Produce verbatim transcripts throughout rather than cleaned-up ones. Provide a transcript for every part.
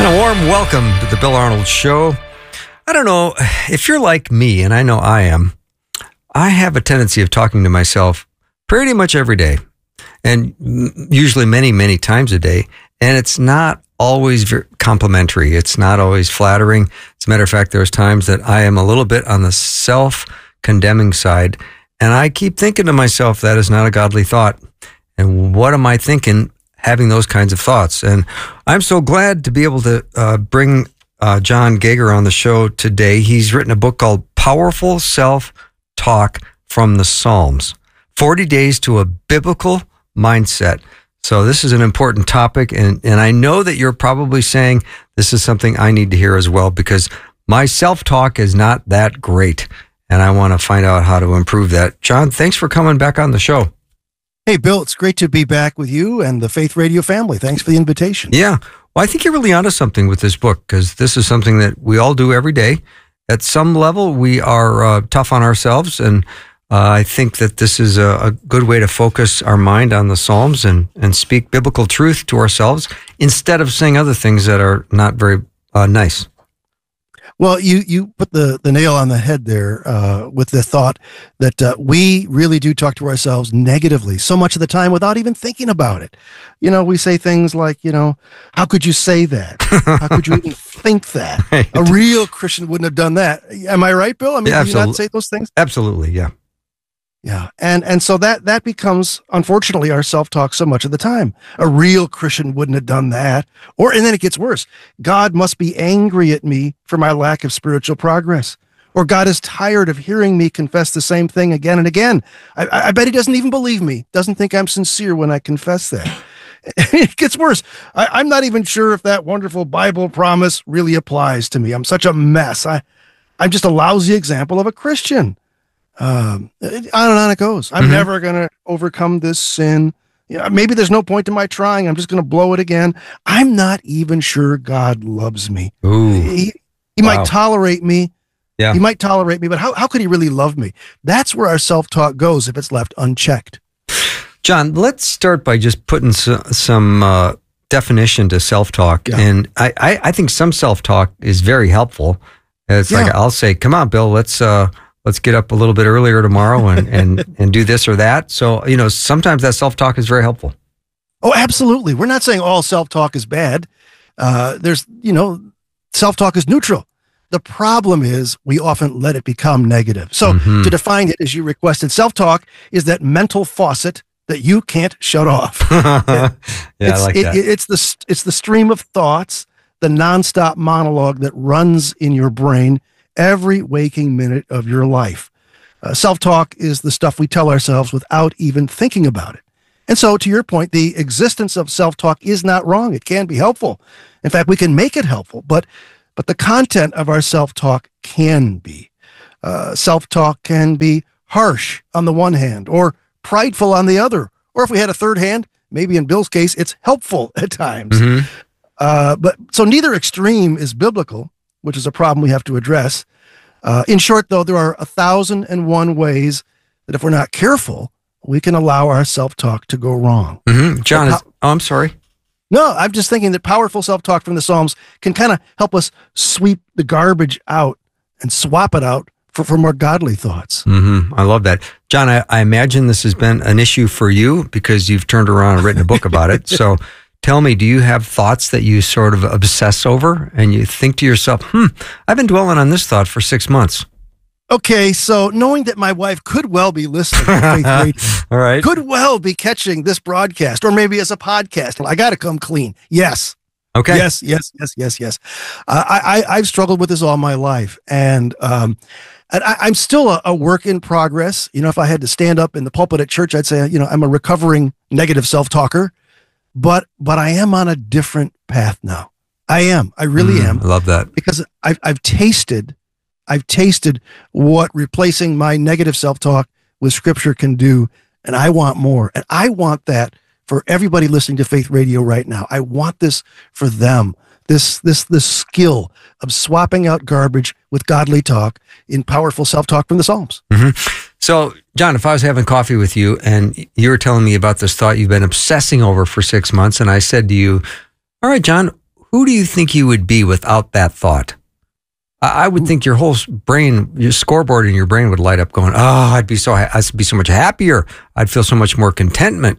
And a warm welcome to the Bill Arnold Show. I don't know if you're like me, and I know I am. I have a tendency of talking to myself pretty much every day, and usually many, many times a day. And it's not always very complimentary. It's not always flattering. As a matter of fact, there's times that I am a little bit on the self-condemning side, and I keep thinking to myself, that is not a godly thought. And what am I thinking having those kinds of thoughts? And I'm so glad to be able to uh, bring uh, John Gauger on the show today. He's written a book called Powerful Self-Talk from the Psalms, forty days to a Biblical Mindset. So this is an important topic, and, and I know that you're probably saying this is something I need to hear as well, because my self-talk is not that great, and I want to find out how to improve that. John, thanks for coming back on the show. Hey, Bill, it's great to be back with you and the Faith Radio family. Thanks for the invitation. Yeah. Well, I think you're really onto something with this book, because this is something that we all do every day. At some level, we are uh, tough on ourselves, and uh, I think that this is a, a good way to focus our mind on the Psalms and, and speak biblical truth to ourselves instead of saying other things that are not very uh, nice. Well, you, you put the, the nail on the head there uh, with the thought that uh, we really do talk to ourselves negatively so much of the time without even thinking about it. You know, we say things like, you know, how could you say that? How could you even think that? Right. A real Christian wouldn't have done that. Am I right, Bill? I mean, yeah, do you not say those things? Absolutely, yeah. Yeah. And and so that that becomes, unfortunately, our self-talk so much of the time. A real Christian wouldn't have done that. Or, and then it gets worse. God must be angry at me for my lack of spiritual progress. Or God is tired of hearing me confess the same thing again and again. I, I bet he doesn't even believe me. Doesn't think I'm sincere when I confess that. It gets worse. I, I'm not even sure if that wonderful Bible promise really applies to me. I'm such a mess. I, I'm just a lousy example of a Christian. Um, on and on it goes. I'm mm-hmm. never going to overcome this sin. You know, maybe there's no point in my trying. I'm just going to blow it again. I'm not even sure God loves me. Ooh. He, he Wow. might tolerate me. Yeah. He might tolerate me, but how, how could he really love me? That's where our self-talk goes if it's left unchecked. John, let's start by just putting so, some uh, definition to self-talk. Yeah. And I, I, I think some self-talk is very helpful. It's yeah. like, I'll say, come on, Bill, let's, uh, let's get up a little bit earlier tomorrow and, and, and do this or that. So, you know, sometimes that self-talk is very helpful. Oh, absolutely. We're not saying all self-talk is bad. Uh, there's, you know, self-talk is neutral. The problem is we often let it become negative. So mm-hmm. to define it, as you requested, self-talk is that mental faucet that you can't shut off. yeah, it's, I like it, that. It, it's the, it's the stream of thoughts, the nonstop monologue that runs in your brain every waking minute of your life. Uh, self-talk is the stuff we tell ourselves without even thinking about it. And so, to your point, the existence of self-talk is not wrong. It can be helpful. In fact, we can make it helpful, but but the content of our self-talk can be. Uh, self-talk can be harsh on the one hand, or prideful on the other. Or if we had a third hand, maybe in Bill's case, it's helpful at times. Mm-hmm. Uh, but so neither extreme is biblical, which is a problem we have to address. Uh, in short, though, there are a thousand and one ways that if we're not careful, we can allow our self-talk to go wrong. Mm-hmm. John, is, oh, I'm sorry. No, I'm just thinking that powerful self-talk from the Psalms can kind of help us sweep the garbage out and swap it out for, for more godly thoughts. Mm-hmm. I love that. John, I, I imagine this has been an issue for you because you've turned around and written a book about it. So tell me, do you have thoughts that you sort of obsess over and you think to yourself, hmm, I've been dwelling on this thought for six months? Okay, so knowing that my wife could well be listening to Faith Radio, all right, could well be catching this broadcast, or maybe as a podcast, I got to come clean. Yes. Okay. Yes, yes, yes, yes, yes. Uh, I, I, I've struggled with this all my life, and um, and I, I'm still a, a work in progress. You know, if I had to stand up in the pulpit at church, I'd say, you know, I'm a recovering negative self-talker, but but I am on a different path now. I am. I really mm, am. I love that. Because I've I've tasted, I've tasted what replacing my negative self-talk with Scripture can do, and I want more. And I want that for everybody listening to Faith Radio right now. I want this for them. This this this skill of swapping out garbage with godly talk in powerful self-talk from the Psalms. Mm-hmm. So, John, if I was having coffee with you and you were telling me about this thought you've been obsessing over for six months, and I said to you, all right, John, who do you think you would be without that thought? I, I would think your whole brain, your scoreboard in your brain would light up going, oh, I'd be so, I'd be so much happier. I'd feel so much more contentment.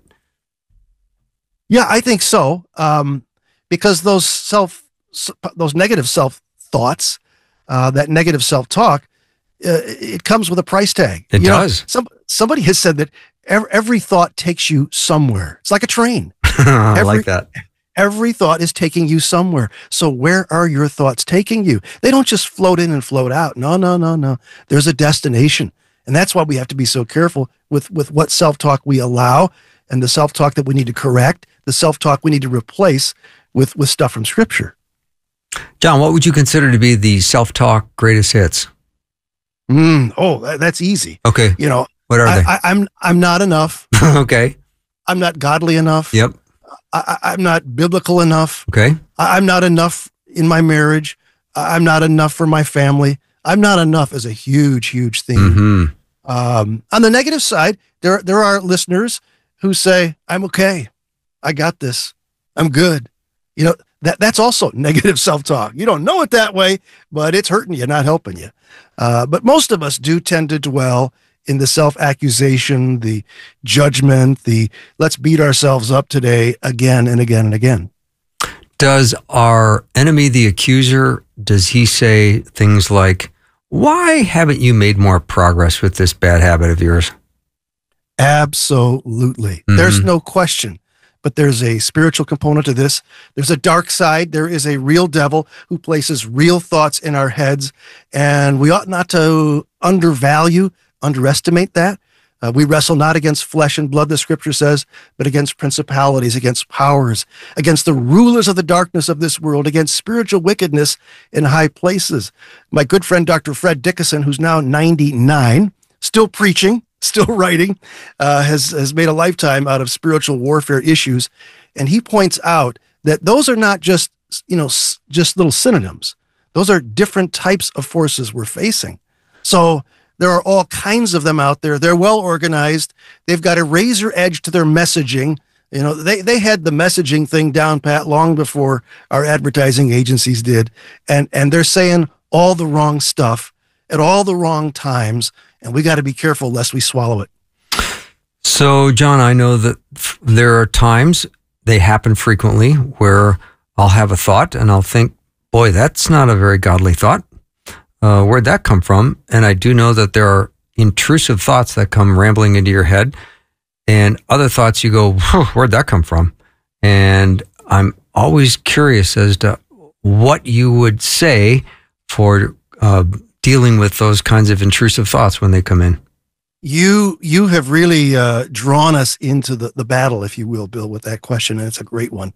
Yeah, I think so. Um, because those self, those negative self thoughts, uh, that negative self talk, uh, it comes with a price tag. It you does. Know, some, somebody has said that every, every thought takes you somewhere. It's like a train. I every, like that. Every thought is taking you somewhere. So where are your thoughts taking you? They don't just float in and float out. No, no, no, no. There's a destination. And that's why we have to be so careful with, with what self-talk we allow and the self-talk that we need to correct, the self-talk we need to replace with, with stuff from Scripture. John, what would you consider to be the self-talk greatest hits? Mm, oh, that, that's easy. Okay. You know, what are I, they? I, I'm I'm not enough. Okay. I'm not godly enough. Yep. I, I'm not biblical enough. Okay. I, I'm not enough in my marriage. I'm not enough for my family. I'm not enough is a huge, huge theme. Mm-hmm. Um, on the negative side, there there are listeners who say, "I'm okay. I got this. I'm good." You know, that that's also negative self-talk. You don't know it that way, but it's hurting you, not helping you. Uh, but most of us do tend to dwell in the self-accusation, the judgment, the let's beat ourselves up today again and again and again. Does our enemy, the accuser, does he say things like, why haven't you made more progress with this bad habit of yours? Absolutely. Mm-hmm. There's no question. But there's a spiritual component to this. There's a dark side. There is a real devil who places real thoughts in our heads, and we ought not to undervalue, underestimate that. Uh, we wrestle not against flesh and blood, the Scripture says, but against principalities, against powers, against the rulers of the darkness of this world, against spiritual wickedness in high places. My good friend, Doctor Fred Dickinson, who's now ninety-nine, still preaching, still writing, uh, has, has made a lifetime out of spiritual warfare issues. And he points out that those are not just, you know, s- just little synonyms. Those are different types of forces we're facing. So there are all kinds of them out there. They're well organized. They've got a razor edge to their messaging. You know, they, they had the messaging thing down pat long before our advertising agencies did. And, and they're saying all the wrong stuff at all the wrong times. And we got to be careful lest we swallow it. So, John, I know that f- there are times, they happen frequently, where I'll have a thought and I'll think, boy, that's not a very godly thought. Uh, where'd that come from? And I do know that there are intrusive thoughts that come rambling into your head, and other thoughts you go, where'd that come from? And I'm always curious as to what you would say for uh, dealing with those kinds of intrusive thoughts when they come in. You you have really uh, drawn us into the, the battle, if you will, Bill, with that question, and it's a great one.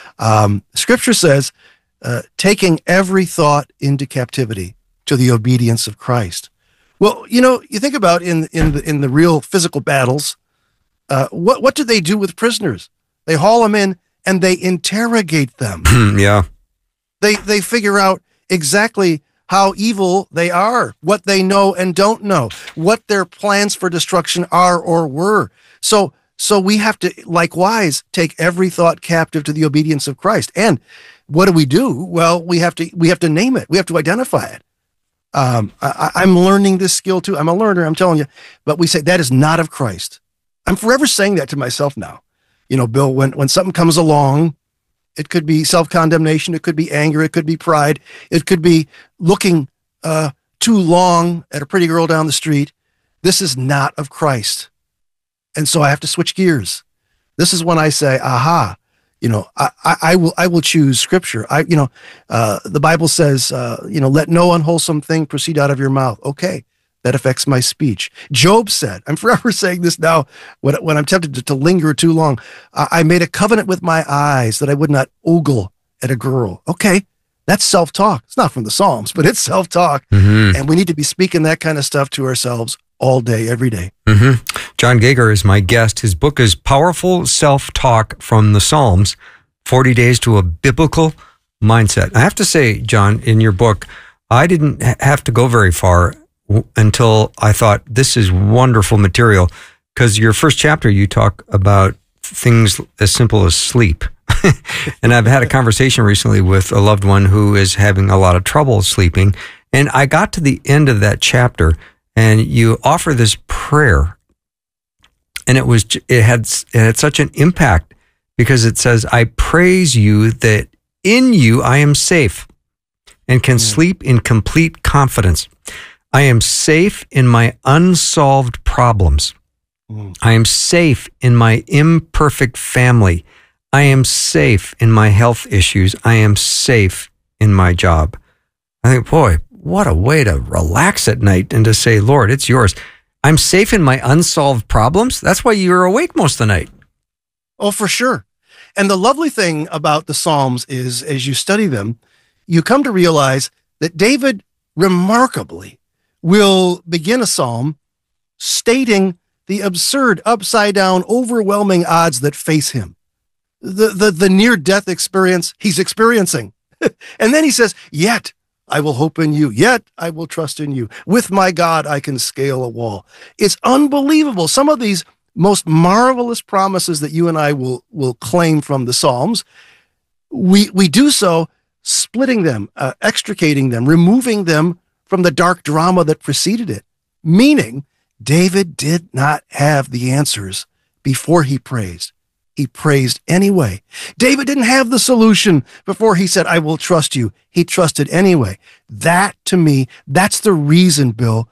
Um, scripture says, uh, taking every thought into captivity to the obedience of Christ. Well, you know, you think about in in the in the real physical battles, uh, what what do they do with prisoners? They haul them in and they interrogate them. Yeah, they they figure out exactly how evil they are, what they know and don't know, what their plans for destruction are or were. So, so we have to likewise take every thought captive to the obedience of Christ. And what do we do? Well, we have to, we have to name it. We have to identify it. Um, I, I'm learning this skill too. I'm a learner, I'm telling you, but we say that is not of Christ. I'm forever saying that to myself now. You know, Bill, when, when something comes along, it could be self-condemnation. It could be anger. It could be pride. It could be looking uh, too long at a pretty girl down the street. This is not of Christ. And so I have to switch gears. This is when I say, aha, you know, I, I, I will I will choose Scripture. I, you know, uh, the Bible says, uh, you know, let no unwholesome thing proceed out of your mouth. Okay, that affects my speech. Job said, I'm forever saying this now when, when I'm tempted to, to linger too long. I, I made a covenant with my eyes that I would not ogle at a girl. Okay, that's self-talk. It's not from the Psalms, but it's self-talk. Mm-hmm. And we need to be speaking that kind of stuff to ourselves all day, every day. Mm-hmm. John Gauger is my guest. His book is Powerful Self-Talk from the Psalms, forty days to a Biblical Mindset. I have to say, John, in your book, I didn't have to go very far until I thought this is wonderful material, because your first chapter, you talk about things as simple as sleep. And I've had a conversation recently with a loved one who is having a lot of trouble sleeping. And I got to the end of that chapter, and you offer this prayer, and it was it had it had such an impact because it says, "I praise you that in you I am safe and can mm. sleep in complete confidence. I am safe in my unsolved problems. Mm. I am safe in my imperfect family. I am safe in my health issues. I am safe in my job." I think, boy, what a way to relax at night and to say, Lord, it's yours. I'm safe in my unsolved problems. That's why you're awake most of the night. Oh, for sure. And the lovely thing about the Psalms is, as you study them, you come to realize that David remarkably will begin a psalm stating the absurd, upside down, overwhelming odds that face him. The, the, the near-death experience he's experiencing. And then he says, yet I will hope in you. Yet I will trust in you. With my God, I can scale a wall. It's unbelievable. Some of these most marvelous promises that you and I will, will claim from the Psalms, we, we do so splitting them, uh, extricating them, removing them from the dark drama that preceded it. Meaning, David did not have the answers before he praised. He praised anyway. David didn't have the solution before he said, I will trust you. He trusted anyway. That, to me, that's the reason, Bill,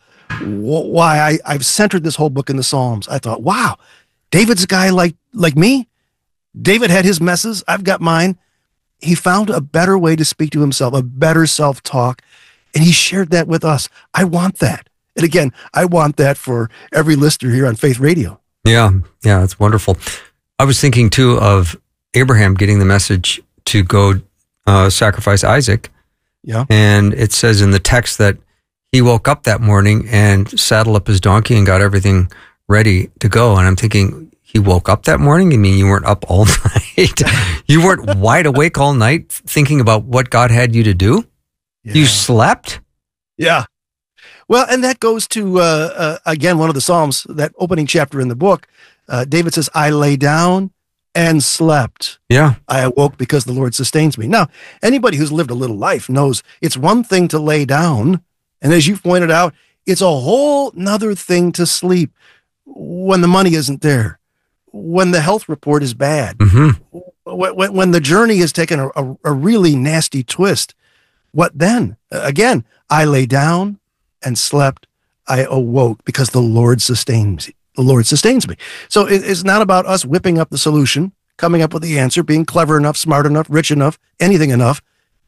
why I, I've centered this whole book in the Psalms. I thought, wow, David's a guy like, like me. David had his messes. I've got mine. He found a better way to speak to himself, a better self-talk, and he shared that with us. I want that. And again, I want that for every listener here on Faith Radio. Yeah, yeah, that's wonderful. I was thinking, too, of Abraham getting the message to go uh, sacrifice Isaac. Yeah. And it says in the text that he woke up that morning and saddled up his donkey and got everything ready to go. And I'm thinking, he woke up that morning? I mean, you weren't up all night? You weren't wide awake all night thinking about what God had you to do? Yeah. You slept? Yeah. Well, and that goes to, uh, uh, again, one of the Psalms, that opening chapter in the book. Uh, David says, I lay down and slept. Yeah. I awoke because the Lord sustains me. Now, anybody who's lived a little life knows it's one thing to lay down. And as you pointed out, it's a whole nother thing to sleep when the money isn't there, when the health report is bad, mm-hmm. when, when the journey has taken a, a, a really nasty twist. What then? Again, I lay down and slept. I awoke because the Lord sustains me. The Lord sustains me. So it, it's not about us whipping up the solution, coming up with the answer, being clever enough, smart enough, rich enough, anything enough.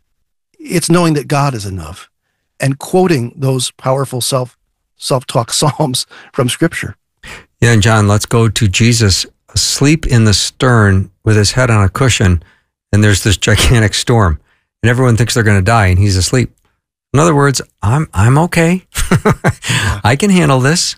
It's knowing that God is enough and quoting those powerful self, self-talk psalms from Scripture. Yeah, and John, let's go to Jesus asleep in the stern with his head on a cushion, and there's this gigantic storm, and everyone thinks they're going to die, and he's asleep. In other words, I'm I'm okay. Yeah. I can handle this.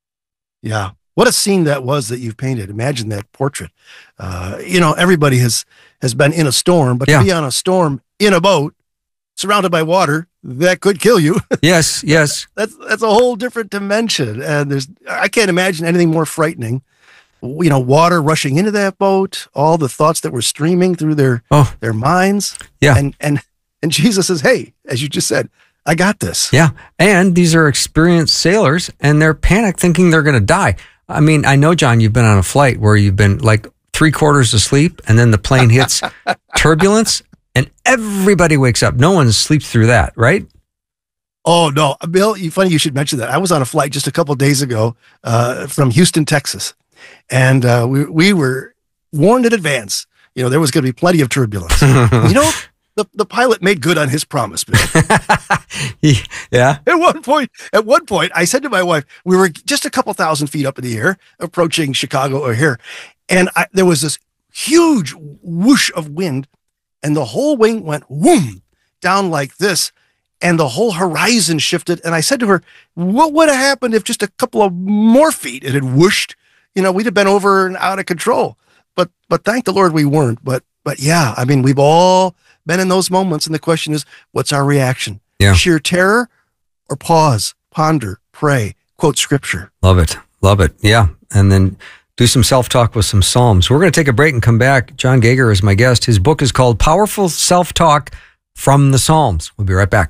Yeah. What a scene that was that you've painted. Imagine that portrait. Uh, you know, everybody has, has been in a storm, but yeah. to be on a storm in a boat, surrounded by water, that could kill you. Yes, yes. That's that's a whole different dimension. And there's I can't imagine anything more frightening. You know, water rushing into that boat, all the thoughts that were streaming through their oh. their minds. Yeah. And and and Jesus says, hey, as you just said, I got this. Yeah. And these are experienced sailors, and they're panicked thinking they're going to die. I mean, I know, John, you've been on a flight where you've been like three quarters asleep, and then the plane hits turbulence, and everybody wakes up. No one sleeps through that, right? Oh, no. Bill, you funny you should mention that. I was on a flight just a couple of days ago uh, from Houston, Texas, and uh, we, we were warned in advance, you know, there was going to be plenty of turbulence. You know, The the pilot made good on his promise, Bill. Yeah. At one point, at one point, I said to my wife, we were just a couple thousand feet up in the air, approaching Chicago O'Hare, and I, there was this huge whoosh of wind, and the whole wing went whoom down like this, and the whole horizon shifted. And I said to her, what would have happened if just a couple of more feet it had whooshed? You know, we'd have been over and out of control. But but thank the Lord we weren't. But but yeah, I mean, we've all been in those moments, and the question is, what's our reaction? Yeah. Sheer terror or pause, ponder, pray, quote Scripture? Love it. Love it. Yeah. And then do some self-talk with some Psalms. We're going to take a break and come back. John Gauger is my guest. His book is called Powerful Self-Talk from the Psalms. We'll be right back.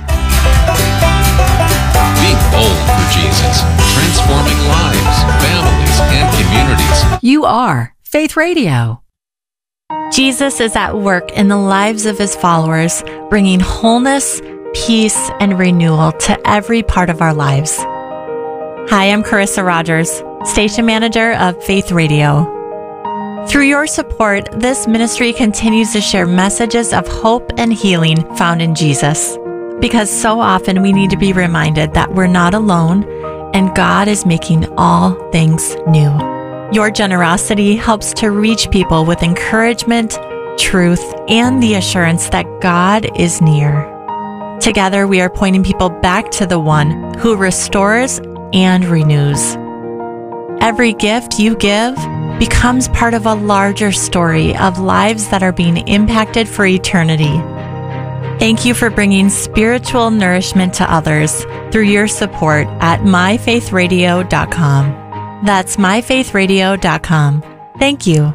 Be bold for Jesus, transforming lives, families, and communities. You are Faith Radio. Jesus is at work in the lives of his followers, bringing wholeness, peace, and renewal to every part of our lives. Hi, I'm Carissa Rogers, Station Manager of Faith Radio. Through your support, this ministry continues to share messages of hope and healing found in Jesus. Because so often we need to be reminded that we're not alone and God is making all things new. Your generosity helps to reach people with encouragement, truth, and the assurance that God is near. Together, we are pointing people back to the one who restores and renews. Every gift you give becomes part of a larger story of lives that are being impacted for eternity. Thank you for bringing spiritual nourishment to others through your support at my faith radio dot com. That's my faith radio dot com. Thank you.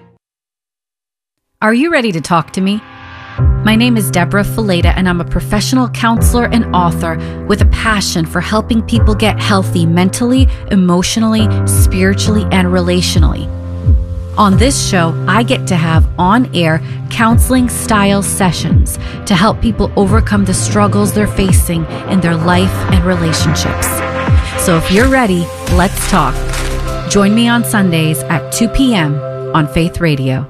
Are you ready to talk to me? My name is Deborah Fileta, and I'm a professional counselor and author with a passion for helping people get healthy mentally, emotionally, spiritually, and relationally. On this show, I get to have on-air counseling-style sessions to help people overcome the struggles they're facing in their life and relationships. So if you're ready, let's talk. Join me on Sundays at two p.m. on Faith Radio.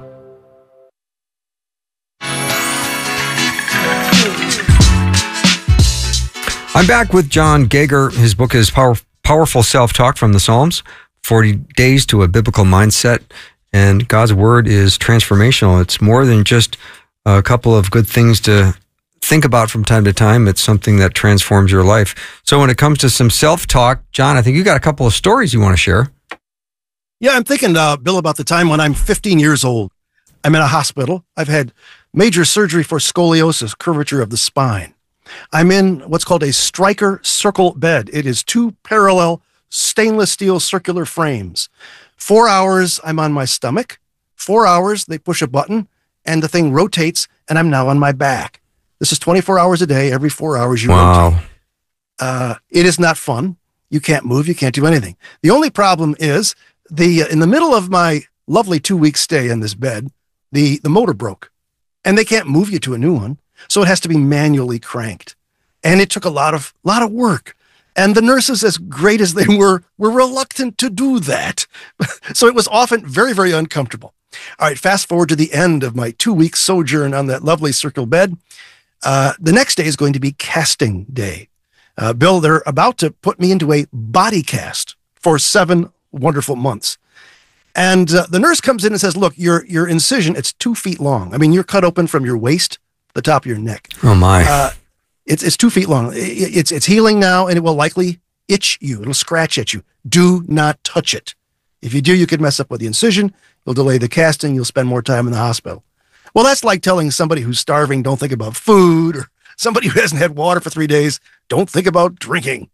I'm back with John Gauger. His book is Power, Powerful Self-Talk from the Psalms, forty days to a Biblical Mindset. And God's Word is transformational. It's more than just a couple of good things to think about from time to time. It's something that transforms your life. So when it comes to some self-talk, John, I think you got a couple of stories you want to share. Yeah, I'm thinking, uh, Bill, about the time when I'm fifteen years old. I'm in a hospital. I've had major surgery for scoliosis, curvature of the spine. I'm in what's called a Stryker circle bed. It is two parallel stainless steel circular frames. Four hours, I'm on my stomach. Four hours, they push a button, and the thing rotates, and I'm now on my back. This is twenty-four hours a day. Every four hours you wow. rotate. Uh, it is not fun. You can't move. You can't do anything. The only problem is, the in the middle of my lovely two-week stay in this bed, the, the motor broke, and they can't move you to a new one, so it has to be manually cranked. And it took a lot of lot of work. And the nurses, as great as they were, were reluctant to do that. So it was often very, very uncomfortable. All right, fast forward to the end of my two-week sojourn on that lovely circle bed. Uh, the next day is going to be casting day. Uh, Bill, they're about to put me into a body cast for seven wonderful months. And uh, the nurse comes in and says, look, your your incision, it's two feet long. I mean, you're cut open from your waist to the top of your neck. Oh, my. Uh, It's it's two feet long. It's it's healing now, and it will likely itch you. It'll scratch at you. Do not touch it. If you do, you could mess up with the incision. You'll delay the casting. You'll spend more time in the hospital. Well, that's like telling somebody who's starving, don't think about food, or somebody who hasn't had water for three days, don't think about drinking.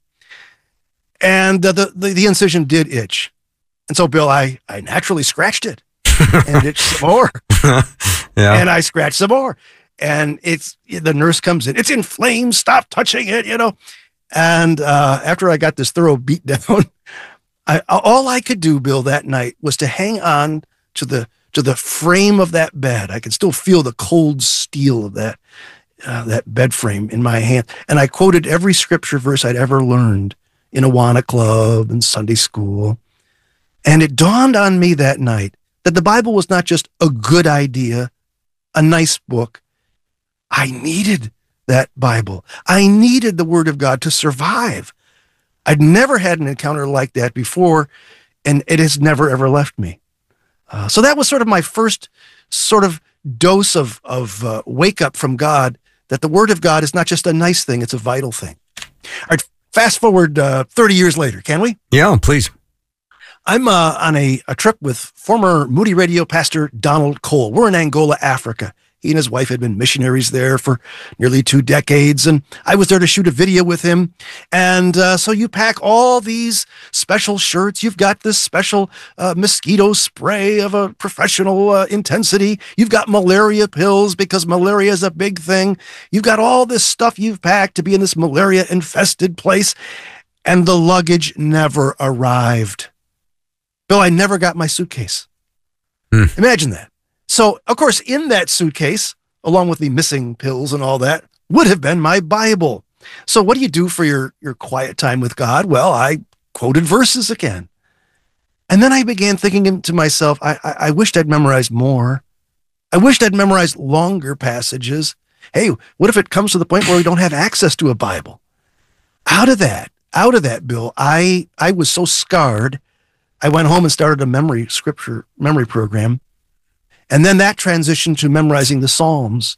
And uh, the, the the incision did itch. And so, Bill, I, I naturally scratched it and itched some more. Yeah. And I scratched some more. And it's, the nurse comes in, it's inflamed, stop touching it, you know. And uh, after I got this thorough beat down, I, all I could do, Bill, that night was to hang on to the to the frame of that bed. I could still feel the cold steel of that uh, that bed frame in my hand. And I quoted every scripture verse I'd ever learned in Awana Club and Sunday school. And it dawned on me that night that the Bible was not just a good idea, a nice book. I needed that Bible. I needed the Word of God to survive. I'd never had an encounter like that before, and it has never, ever left me. Uh, so that was sort of my first sort of dose of, of uh, wake up from God, that the Word of God is not just a nice thing, it's a vital thing. All right, fast forward uh, thirty years later, can we? Yeah, please. I'm uh, on a, a trip with former Moody Radio pastor Donald Cole. We're in Angola, Africa. He and his wife had been missionaries there for nearly two decades, and I was there to shoot a video with him. And uh, so you pack all these special shirts. You've got this special uh, mosquito spray of a professional uh, intensity. You've got malaria pills because malaria is a big thing. You've got all this stuff you've packed to be in this malaria-infested place, and the luggage never arrived. Bill, I never got my suitcase. Hmm. Imagine that. So, of course, in that suitcase, along with the missing pills and all that, would have been my Bible. So what do you do for your, your quiet time with God? Well, I quoted verses again. And then I began thinking to myself, I, I, I wished I'd memorized more. I wished I'd memorized longer passages. Hey, what if it comes to the point where we don't have access to a Bible? Out of that, out of that, Bill, I, I was so scarred, I went home and started a memory scripture memory program. And then that transitioned to memorizing the Psalms.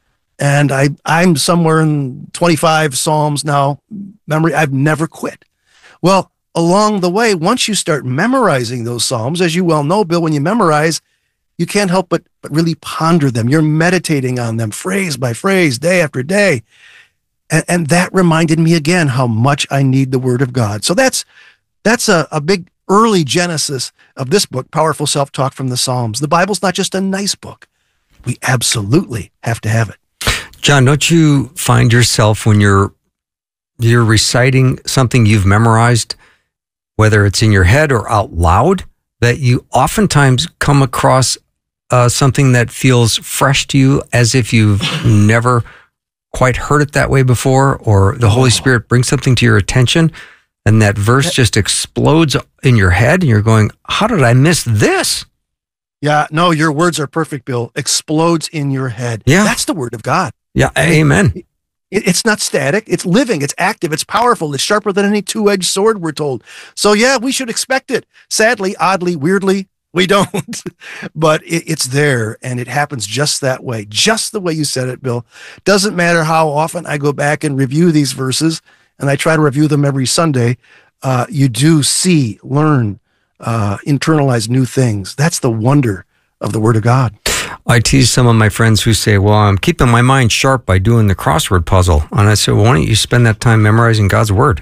And I, I'm somewhere in twenty-five Psalms now, memory. I've never quit. Well, along the way, once you start memorizing those Psalms, as you well know, Bill, when you memorize, you can't help but, but really ponder them. You're meditating on them phrase by phrase, day after day. And, and that reminded me again how much I need the Word of God. So that's, that's a, a big early genesis of this book, Powerful Self-Talk from the Psalms. The Bible's not just a nice book. We absolutely have to have it. John, don't you find yourself when you're you're reciting something you've memorized, whether it's in your head or out loud, that you oftentimes come across uh, something that feels fresh to you as if you've never quite heard it that way before, or the Holy Spirit brings something to your attention, and that verse just explodes in your head, and you're going, how did I miss this? Yeah, no, your words are perfect, Bill. Explodes in your head. Yeah. That's the Word of God. Yeah, amen. It, it's not static. It's living. It's active. It's powerful. It's sharper than any two-edged sword, we're told. So yeah, we should expect it. Sadly, oddly, weirdly, we don't. But it, it's there, and it happens just that way, just the way you said it, Bill. Doesn't matter how often I go back and review these verses, and I try to review them every Sunday, uh, you do see, learn, uh, internalize new things. That's the wonder of the Word of God. I tease some of my friends who say, well, I'm keeping my mind sharp by doing the crossword puzzle. And I say, well, why don't you spend that time memorizing God's Word?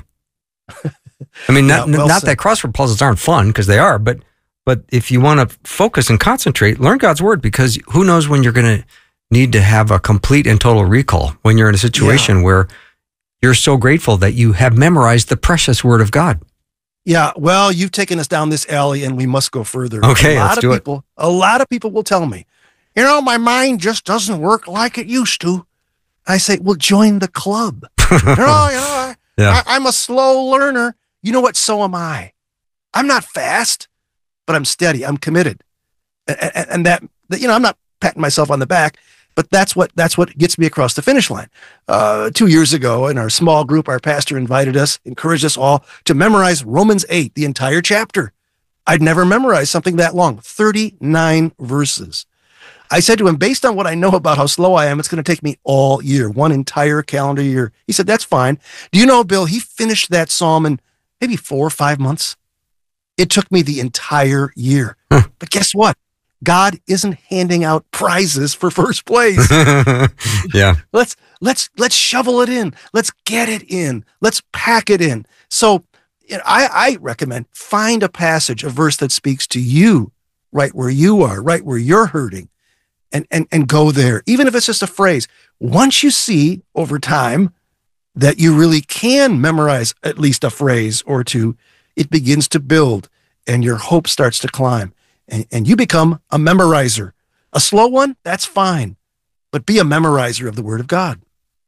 I mean, not, yeah, well not that crossword puzzles aren't fun, because they are, but but if you want to focus and concentrate, learn God's Word, because who knows when you're going to need to have a complete and total recall, when you're in a situation yeah. where you're so grateful that you have memorized the precious Word of God. Yeah, well, you've taken us down this alley, and we must go further. Okay, a lot let's of do people, it. A lot of people will tell me, you know, my mind just doesn't work like it used to. I say, well, join the club. you know, you know I, yeah. I, I'm a slow learner. You know what? So am I. I'm not fast, but I'm steady. I'm committed. And, and, and that, that, you know, I'm not patting myself on the back, but that's what that's what gets me across the finish line. Uh, two years ago, in our small group, our pastor invited us, encouraged us all to memorize Romans eight, the entire chapter. I'd never memorized something that long, thirty-nine verses. I said to him, based on what I know about how slow I am, it's going to take me all year, one entire calendar year. He said, that's fine. Do you know, Bill, he finished that psalm in maybe four or five months. It took me the entire year. Huh. But guess what? God isn't handing out prizes for first place. yeah. Let's let's let's shovel it in. Let's get it in. Let's pack it in. So you know, I, I recommend find a passage, a verse that speaks to you right where you are, right where you're hurting, and and and go there. Even if it's just a phrase. Once you see over time that you really can memorize at least a phrase or two, it begins to build and your hope starts to climb. And, and you become a memorizer. A slow one, that's fine. But be a memorizer of the Word of God.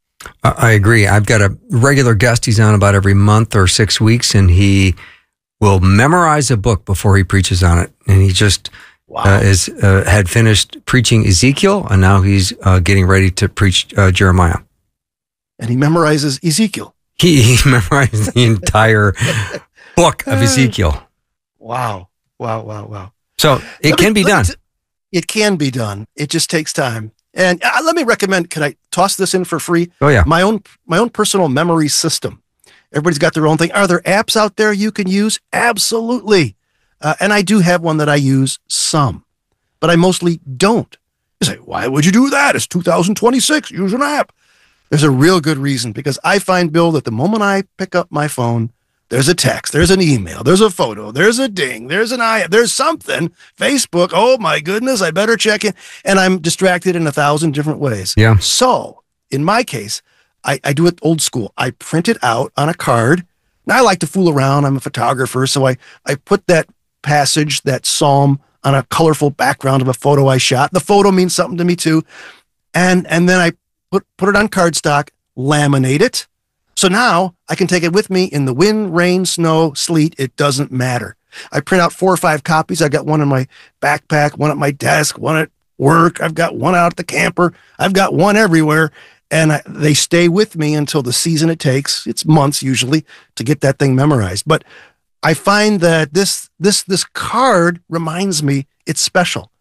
I agree. I've got a regular guest. He's on about every month or six weeks, and he will memorize a book before he preaches on it. And he just wow. uh, is uh, had finished preaching Ezekiel, and now he's uh, getting ready to preach uh, Jeremiah. And he memorizes Ezekiel. He, he memorized the entire book of Ezekiel. Wow. Wow, wow, wow. So it can be done. It can be done. It just takes time. And uh, let me recommend, can I toss this in for free? Oh, yeah. My own, my own personal memory system. Everybody's got their own thing. Are there apps out there you can use? Absolutely. Uh, and I do have one that I use some, but I mostly don't. You say, why would you do that? It's two thousand twenty-six. Use an app. There's a real good reason, because I find, Bill, that the moment I pick up my phone, there's a text, there's an email, there's a photo, there's a ding, there's an I, there's something, Facebook, oh my goodness, I better check it. And I'm distracted in a thousand different ways. Yeah. So in my case, I, I do it old school. I print it out on a card. Now I like to fool around. I'm a photographer. So I, I put that passage, that psalm, on a colorful background of a photo I shot. The photo means something to me too. And, and then I put, put it on cardstock, laminate it. So now I can take it with me in the wind, rain, snow, sleet. It doesn't matter. I print out four or five copies. I got one in my backpack, one at my desk, one at work. I've got one out at the camper. I've got one everywhere. And I, they stay with me until the season it takes. It's months usually to get that thing memorized. But I find that this this this card reminds me it's special.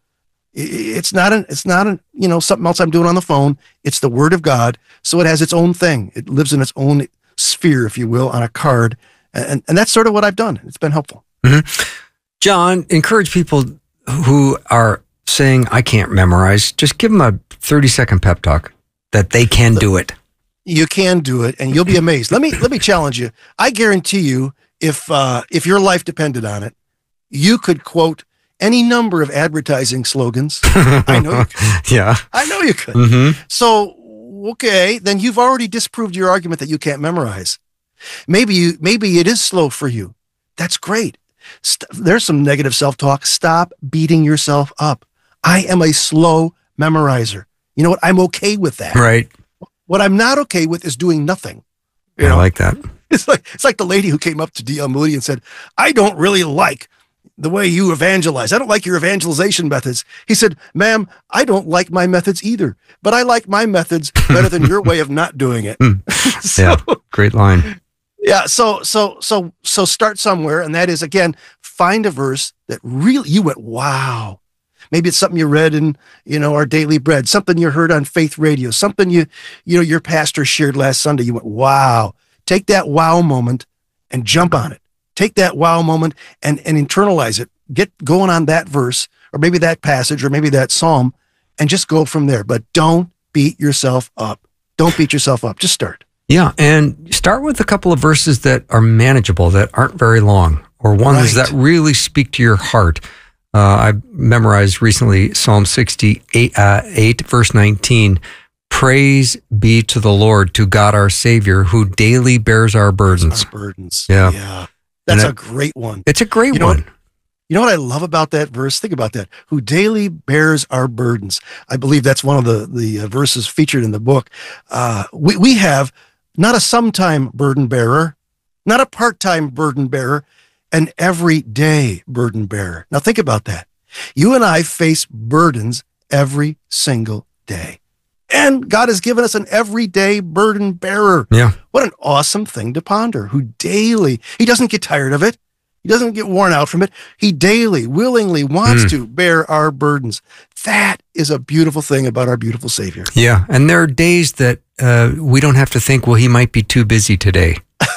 It's not an it's not an you know something else I'm doing on the phone. It's the Word of God, so it has its own thing. It lives in its own sphere, if you will, on a card, and and that's sort of what I've done. It's been helpful. Mm-hmm. John, encourage people who are saying, I can't memorize. Just give them a thirty second pep talk that they can do it. You can do it, and you'll be amazed. Let me let me challenge you. I guarantee you, if uh, if your life depended on it, you could quote any number of advertising slogans. I know you could. Yeah. I know you could. Mm-hmm. So, okay, then you've already disproved your argument that you can't memorize. Maybe you, maybe it is slow for you. That's great. St- there's some negative self-talk. Stop beating yourself up. I am a slow memorizer. You know what? I'm okay with that. Right. What I'm not okay with is doing nothing. You I know? like that. It's like, it's like the lady who came up to D L Moody and said, I don't really like the way you evangelize. I don't like your evangelization methods. He said, ma'am, I don't like my methods either, but I like my methods better than your way of not doing it. so, Yeah, great line. Yeah. So, so, so, so start somewhere. And that is, again, find a verse that really, you went, wow. Maybe it's something you read in, you know, Our Daily Bread, something you heard on Faith Radio, something you, you know, your pastor shared last Sunday. You went, wow. Take that wow moment and jump on it. Take that wow moment and, and internalize it. Get going on that verse, or maybe that passage, or maybe that psalm, and just go from there. But don't beat yourself up. Don't beat yourself up. Just start. Yeah, and start with a couple of verses that are manageable, that aren't very long, or ones Right. that really speak to your heart. Uh, I memorized recently Psalm sixty-eight, uh, eight, verse nineteen. Praise be to the Lord, to God our Savior, who daily bears our burdens. Our burdens. Yeah. Yeah. That's And a great one. It's a great You know one. You know what I love about that verse? Think about that. Who daily bears our burdens. I believe that's one of the, the uh, verses featured in the book. Uh, we, we have not a sometime burden bearer, not a part-time burden bearer, an everyday burden bearer. Now think about that. You and I face burdens every single day. And God has given us an everyday burden bearer. Yeah. What an awesome thing to ponder. Who daily, he doesn't get tired of it. He doesn't get worn out from it. He daily, willingly wants Mm. to bear our burdens. That is a beautiful thing about our beautiful Savior. Yeah, and there are days that uh, we don't have to think, well, he might be too busy today.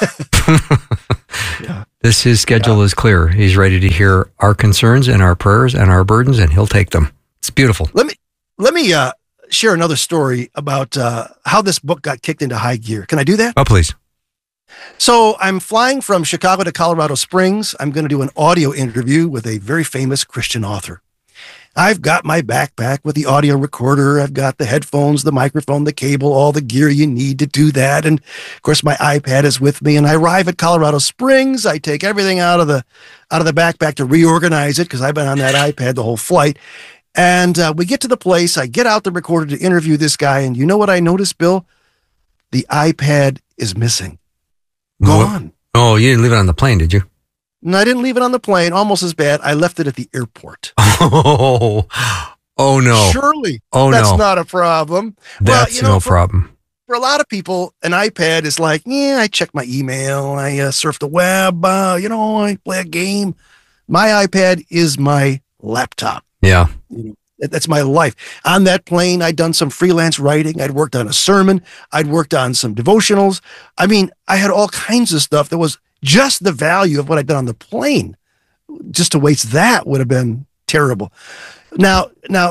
Yeah. This, his schedule is clear. He's ready to hear our concerns and our prayers and our burdens, and he'll take them. It's beautiful. Let me let me uh, share another story about uh, how this book got kicked into high gear. Can I do that? Oh, please. So I'm flying from Chicago to Colorado Springs. I'm going to do an audio interview with a very famous Christian author. I've got my backpack with the audio recorder. I've got the headphones, the microphone, the cable, all the gear you need to do that. And of course, my iPad is with me. And I arrive at Colorado Springs. I take everything out of the out of the backpack to reorganize it because I've been on that iPad the whole flight. And uh, we get to the place. I get out the recorder to interview this guy. And you know what I noticed, Bill? The iPad is missing. Gone. Oh, you didn't leave it on the plane, did you? No, I didn't leave it on the plane. Almost as bad. I left it at the airport. Oh, oh no. Surely. Oh, that's no. not a problem. That's well, you know, no for, problem. For a lot of people, an iPad is like, yeah, I check my email. I uh, surf the web. Uh, you know, I play a game. My iPad is my laptop. Yeah. You know, that- that's my life. On that plane, I'd done some freelance writing. I'd worked on a sermon. I'd worked on some devotionals. I mean, I had all kinds of stuff that was just the value of what I'd done on the plane. Just to waste that would have been terrible. Now, now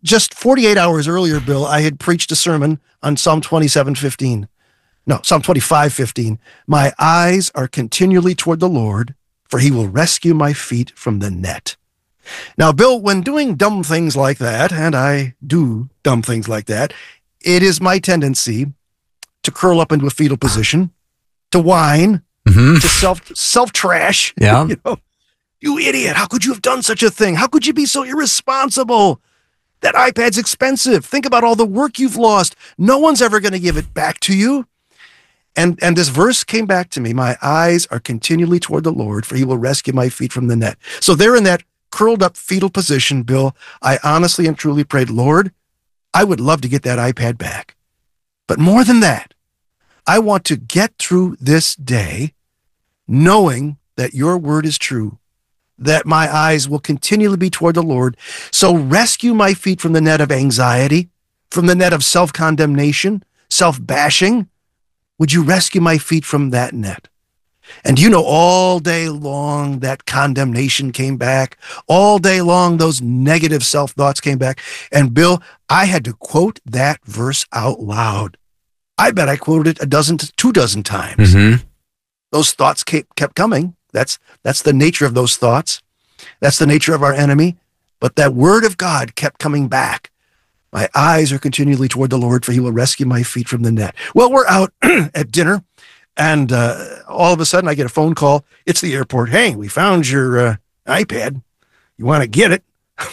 just forty-eight hours earlier, Bill, I had preached a sermon on Psalm twenty-seven fifteen. No, Psalm twenty-five fifteen. My eyes are continually toward the Lord, for he will rescue my feet from the net. Now, Bill, when doing dumb things like that, and I do dumb things like that, it is my tendency to curl up into a fetal position, to whine, mm-hmm. to self self trash. Yeah. You know, you idiot! How could you have done such a thing? How could you be so irresponsible? That iPad's expensive. Think about all the work you've lost. No one's ever going to give it back to you. And and this verse came back to me. My eyes are continually toward the Lord, for he will rescue my feet from the net. So there in that curled up fetal position, Bill, I honestly and truly prayed, Lord, I would love to get that iPad back. But more than that, I want to get through this day knowing that your word is true, that my eyes will continually be toward the Lord. So rescue my feet from the net of anxiety, from the net of self-condemnation, self-bashing. Would you rescue my feet from that net? And you know, all day long, that condemnation came back. All day long, those negative self-thoughts came back. And Bill, I had to quote that verse out loud. I bet I quoted it a dozen to two dozen times. Mm-hmm. Those thoughts kept, kept coming. That's, that's the nature of those thoughts. That's the nature of our enemy. But that word of God kept coming back. My eyes are continually toward the Lord, for he will rescue my feet from the net. Well, we're out at dinner. And uh, all of a sudden, I get a phone call. It's the airport. Hey, we found your uh, iPad. You want to get it?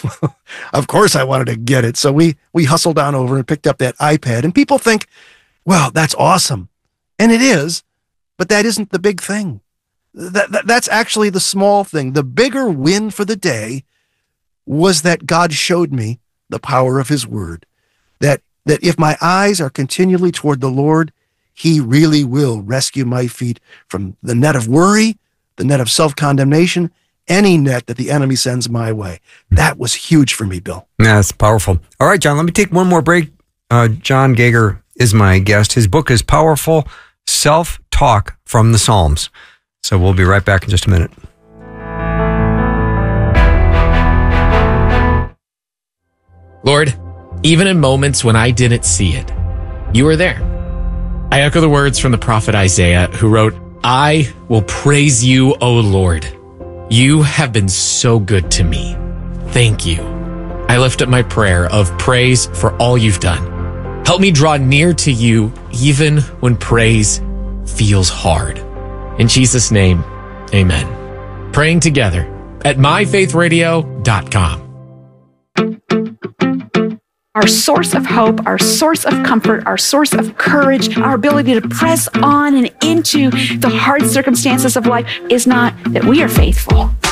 Of course I wanted to get it. So we we hustled on over and picked up that iPad. And people think, well, that's awesome. And it is, but that isn't the big thing. That, that That's actually the small thing. The bigger win for the day was that God showed me the power of his word. That, that if my eyes are continually toward the Lord, he really will rescue my feet from the net of worry, the net of self-condemnation, any net that the enemy sends my way. That was huge for me, Bill. Yeah, that's powerful. All right, John, let me take one more break. Uh, John Gauger is my guest. His book is Powerful Self-Talk from the Psalms. So we'll be right back in just a minute. Lord, even in moments when I didn't see it, you were there. I echo the words from the prophet Isaiah, who wrote, I will praise you, O Lord. You have been so good to me. Thank you. I lift up my prayer of praise for all you've done. Help me draw near to you even when praise feels hard. In Jesus' name, amen. Praying together at my faith radio dot com. Our source of hope, our source of comfort, our source of courage, our ability to press on and into the hard circumstances of life is not that we are faithful,